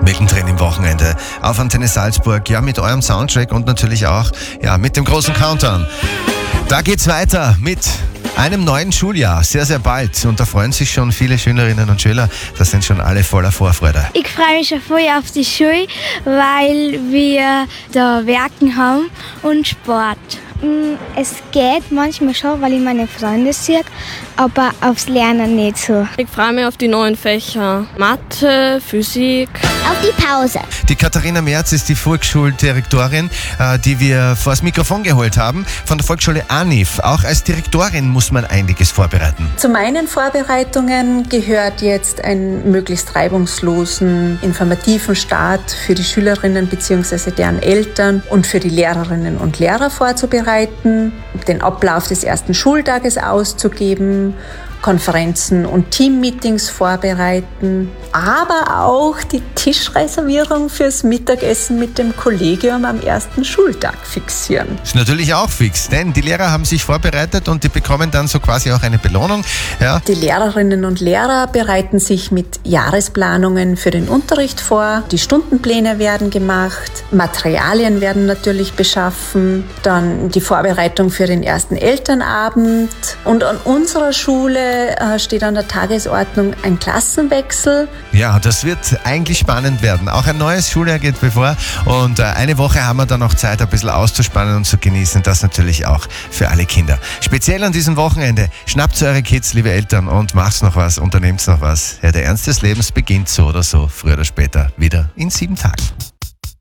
mittendrin im Wochenende auf Antenne Salzburg, ja, mit eurem Soundtrack und natürlich auch mit dem großen Countdown. Da geht's weiter mit einem neuen Schuljahr, sehr, sehr bald. Und da freuen sich schon viele Schülerinnen und Schüler. Da sind schon alle voller Vorfreude. Ich freue mich schon voll auf die Schule, weil wir da Werken haben und Sport. Es geht manchmal schon, weil ich meine Freunde sehe, aber aufs Lernen nicht so. Ich freue mich auf die neuen Fächer Mathe, Physik. Auf die Pause. Die Katharina Merz ist die Volksschuldirektorin, die wir vor das Mikrofon geholt haben, von der Volksschule ANIF. Auch als Direktorin muss man einiges vorbereiten. Zu meinen Vorbereitungen gehört jetzt einen möglichst reibungslosen, informativen Start für die Schülerinnen bzw. deren Eltern und für die Lehrerinnen und Lehrer vorzubereiten, den Ablauf des ersten Schultages auszugeben, Konferenzen und Teammeetings vorbereiten, aber auch die Tischreservierung fürs Mittagessen mit dem Kollegium am ersten Schultag fixieren. Ist natürlich auch fix, denn die Lehrer haben sich vorbereitet und die bekommen dann so quasi auch eine Belohnung. Ja. Die Lehrerinnen und Lehrer bereiten sich mit Jahresplanungen für den Unterricht vor, die Stundenpläne werden gemacht, Materialien werden natürlich beschaffen, dann die Vorbereitung für den ersten Elternabend und an unserer Schule steht an der Tagesordnung ein Klassenwechsel. Ja, das wird eigentlich spannend werden. Auch ein neues Schuljahr geht bevor und eine Woche haben wir dann noch Zeit, ein bisschen auszuspannen und zu genießen. Das natürlich auch für alle Kinder. Speziell an diesem Wochenende, schnappt eure Kids, liebe Eltern, und macht's noch was, unternehmt noch was. Ja, der Ernst des Lebens beginnt so oder so, früher oder später, wieder in 7 Tagen.